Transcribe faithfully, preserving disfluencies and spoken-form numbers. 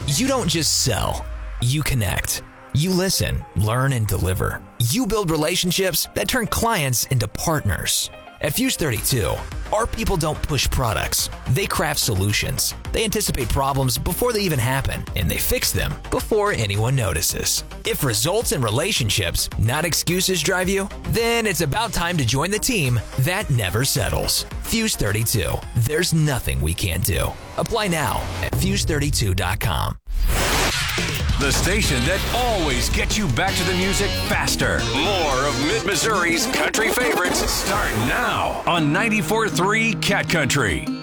You don't just sell, you connect. You listen, learn, and deliver. You build relationships that turn clients into partners. At Fuse thirty-two, our people don't push products. They craft solutions. They anticipate problems before they even happen, and they fix them before anyone notices. If results and relationships, not excuses, drive you, then it's about time to join the team that never settles. Fuse thirty-two. There's nothing we can't do. Apply now at fuse thirty-two dot com. The station that always gets you back to the music faster. More of Mid-Missouri's country favorites start now on ninety-four point three Cat Country.